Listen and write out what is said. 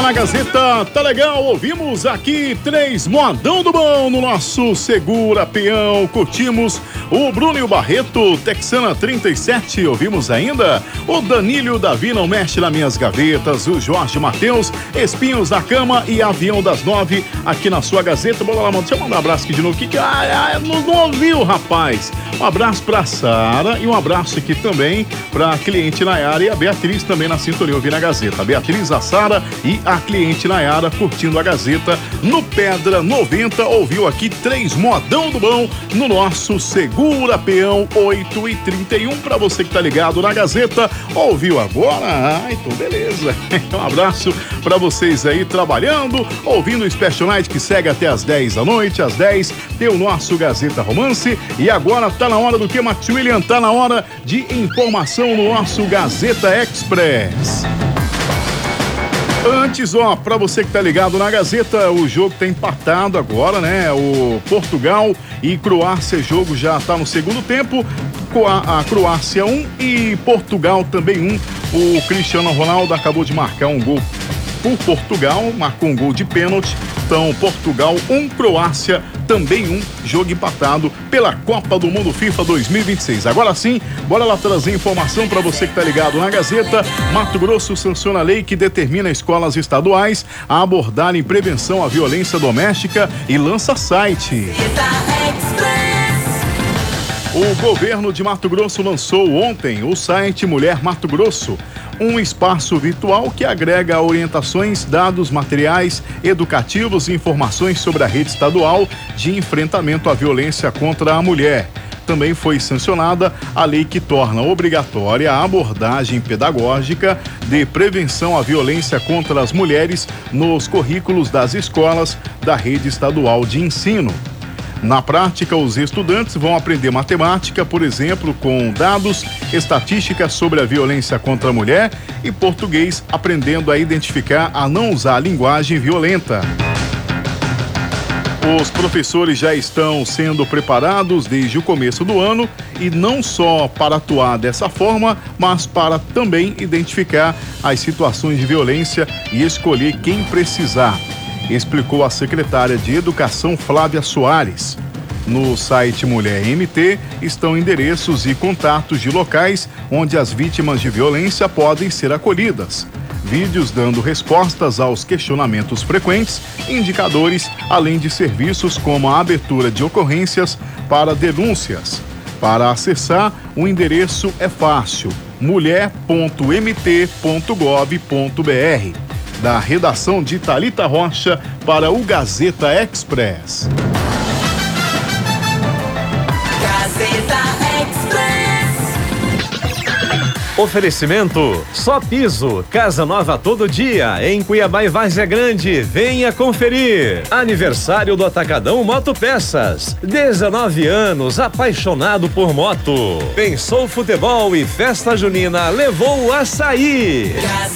na Gazeta, tá legal, ouvimos aqui 3 modão do bom no nosso Segura Peão, curtimos o Bruno e o Barreto, Texana 37, ouvimos ainda o Danilo Davi Não Mexe Nas Minhas Gavetas, o Jorge Mateus, Espinhos da Cama e Avião das 9, aqui na sua Gazeta. Bora lá, mano, deixa eu mandar um abraço aqui de novo, não ouviu, rapaz. Um abraço pra Sara e um abraço aqui também pra cliente Nayara e a Beatriz também na sintonia, ouvindo a Gazeta. A Beatriz, a Sara e a cliente Nayara curtindo a Gazeta no Pedra 90, ouviu aqui 3 modão do bom no nosso Segura Peão 8h31. Pra você que tá ligado na Gazeta, ouviu agora? Então beleza. Um abraço pra vocês aí trabalhando, ouvindo o Special Night que segue até as 10 da noite. Às 10 tem o nosso Gazeta Romance e agora tá na hora do que, Maximilian? Tá na hora de informação no nosso Gazeta Express. Antes, pra você que tá ligado na Gazeta, o jogo tá empatado agora, né? O Portugal e Croácia, jogo já tá no segundo tempo. A Croácia 1 e Portugal também 1. O Cristiano Ronaldo acabou de marcar um gol por Portugal, marcou um gol de pênalti. Então, Portugal 1, Croácia também 1, jogo empatado pela Copa do Mundo FIFA 2026. Agora sim, bora lá trazer informação para você que tá ligado na Gazeta. Mato Grosso sanciona a lei que determina escolas estaduais a abordarem prevenção à violência doméstica e lança site. O governo de Mato Grosso lançou ontem o site Mulher Mato Grosso, um espaço virtual que agrega orientações, dados, materiais educativos e informações sobre a rede estadual de enfrentamento à violência contra a mulher. Também foi sancionada a lei que torna obrigatória a abordagem pedagógica de prevenção à violência contra as mulheres nos currículos das escolas da rede estadual de ensino. Na prática, os estudantes vão aprender matemática, por exemplo, com dados, estatísticas sobre a violência contra a mulher e português, aprendendo a identificar a não usar a linguagem violenta. Os professores já estão sendo preparados desde o começo do ano e não só para atuar dessa forma, mas para também identificar as situações de violência e escolher quem precisar, explicou a secretária de Educação Flávia Soares. No site Mulher MT estão endereços e contatos de locais onde as vítimas de violência podem ser acolhidas, vídeos dando respostas aos questionamentos frequentes, indicadores, além de serviços como a abertura de ocorrências para denúncias. Para acessar, o endereço é fácil: mulher.mt.gov.br. Da redação de Thalita Rocha para o Gazeta Express. Gazeta Express. Oferecimento Só Piso, casa nova todo dia, em Cuiabá e Várzea Grande, venha conferir. Aniversário do Atacadão Moto Peças, 19 anos, apaixonado por moto. Pensou futebol e festa junina, levou o açaí.